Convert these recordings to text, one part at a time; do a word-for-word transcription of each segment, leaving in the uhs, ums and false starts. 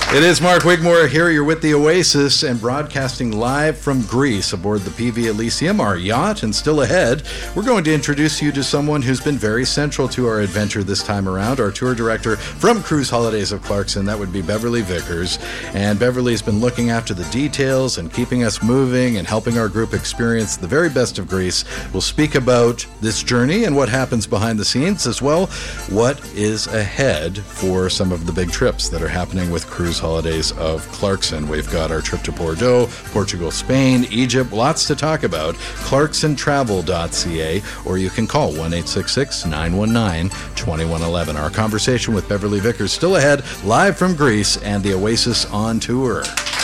It is Mark Wigmore here. You're with the Oasis and broadcasting live from Greece aboard the P V Elysium, our yacht, and still ahead, we're going to introduce you to someone who's been very central to our adventure this time around, our tour director from Cruise Holidays of Clarkson. That would be Beverly Vickers. And Beverly's been looking after the details and keeping us moving and helping our group experience the very best of Greece. We'll speak about this journey and what happens behind the scenes, as well what is ahead for some of the big trips that are happening with Cruise Holidays of Clarkson. We've got our trip to Bordeaux, Portugal, Spain, Egypt, lots to talk about. clarkson travel dot c a, or you can call one eight six six, nine one nine, two one one one. Our conversation with Beverly Vickers still ahead, live from Greece and the Oasis on tour.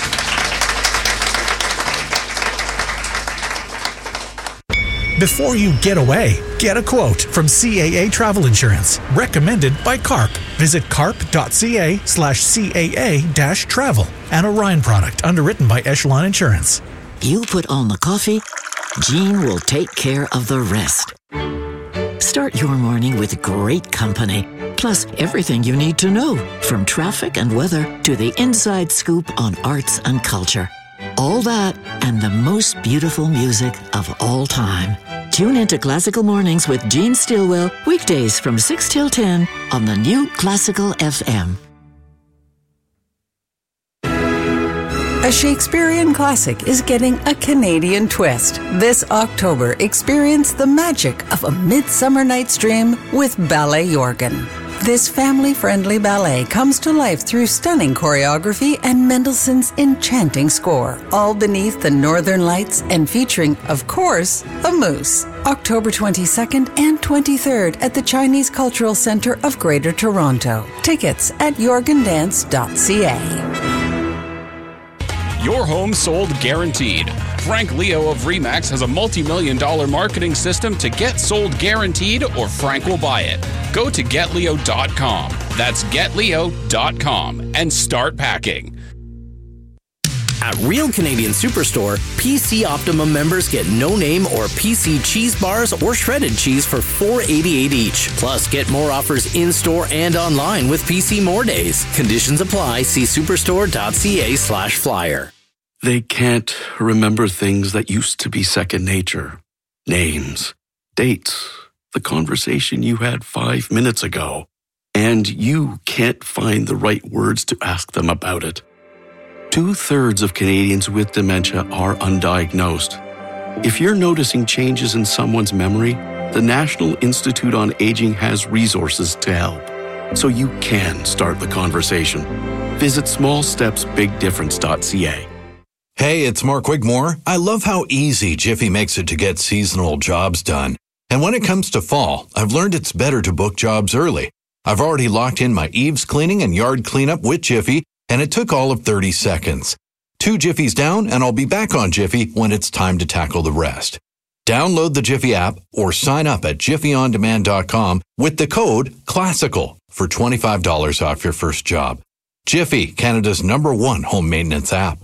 Before you get away, get a quote from C A A Travel Insurance, recommended by CARP. Visit carp.ca slash CAA dash travel. An Orion product underwritten by Echelon Insurance. You put on the coffee, Jean will take care of the rest. Start your morning with great company, plus everything you need to know, from traffic and weather to the inside scoop on arts and culture. All that and the most beautiful music of all time. Tune into Classical Mornings with Jean Stilwell, weekdays from six till ten on the new Classical F M. A Shakespearean classic is getting a Canadian twist. This October, experience the magic of A Midsummer Night's Dream with Ballet Jorgen. This family-friendly ballet comes to life through stunning choreography and Mendelssohn's enchanting score, all beneath the northern lights and featuring, of course, a moose. October twenty-second and twenty-third at the Chinese Cultural Centre of Greater Toronto. Tickets at jorgen dance dot c a. Your home sold guaranteed. Frank Leo of RE/MAX has a multi-million dollar marketing system to get sold guaranteed, or Frank will buy it. Go to get leo dot com. That's get leo dot com and start packing. At Real Canadian Superstore, P C Optimum members get no-name or P C cheese bars or shredded cheese for four dollars and eighty-eight cents each. Plus, get more offers in-store and online with P C More Days. Conditions apply. See superstore dot c a slash flyer. They can't remember things that used to be second nature. Names, dates, the conversation you had five minutes ago. And you can't find the right words to ask them about it. Two-thirds of Canadians with dementia are undiagnosed. If you're noticing changes in someone's memory, the National Institute on Aging has resources to help, so you can start the conversation. Visit small steps big difference dot c a. Hey, it's Mark Wigmore. I love how easy Jiffy makes it to get seasonal jobs done. And when it comes to fall, I've learned it's better to book jobs early. I've already locked in my eaves cleaning and yard cleanup with Jiffy, and it took all of thirty seconds. Two Jiffies down, and I'll be back on Jiffy when it's time to tackle the rest. Download the Jiffy app or sign up at jiffy on demand dot com with the code CLASSICAL for twenty-five dollars off your first job. Jiffy, Canada's number one home maintenance app.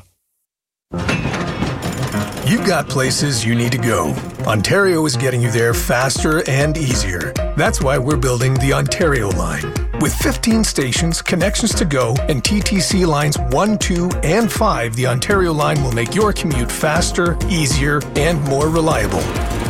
You've got places you need to go. Ontario is getting you there faster and easier. That's why we're building the Ontario Line. With fifteen stations, connections to go, and T T C lines one, two, and five, the Ontario Line will make your commute faster, easier, and more reliable.